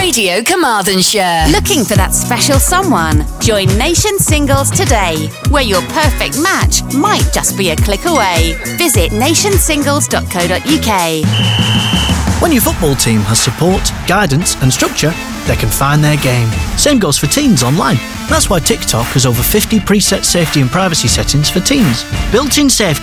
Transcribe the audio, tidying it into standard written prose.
Radio Carmarthenshire. Looking for that special someone? Join Nation Singles today, where your perfect match might just be a click away. Visit nationsingles.co.uk. When your football team has support, guidance and structure, they can find their game. Same goes for teens online. That's why TikTok has over 50 preset safety and privacy settings for teens. Built-in safety